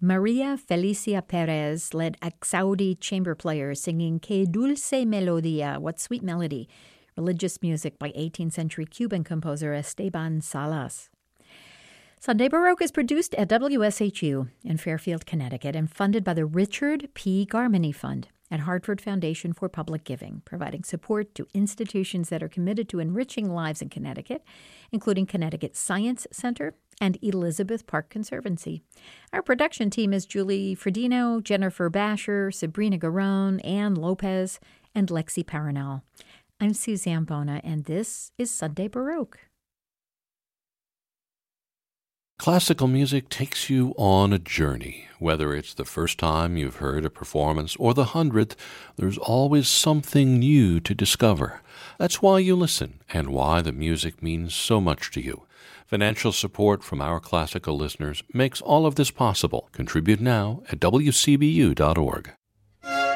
Maria Felicia Perez led Axaudi chamber players singing Que Dulce Melodia, What Sweet Melody, religious music by 18th century Cuban composer Esteban Salas. Sunday Baroque is produced at WSHU in Fairfield, Connecticut, and funded by the Richard P. Garmany Fund at Hartford Foundation for Public Giving, providing support to institutions that are committed to enriching lives in Connecticut, including Connecticut Science Center and Elizabeth Park Conservancy. Our production team is Julie Fredino, Jennifer Basher, Sabrina Garone, Ann Lopez, and Lexi Paranel. I'm Suzanne Bona, and this is Sunday Baroque. Classical music takes you on a journey. Whether it's the first time you've heard a performance or the 100th, there's always something new to discover. That's why you listen and why the music means so much to you. Financial support from our classical listeners makes all of this possible. Contribute now at wcbu.org.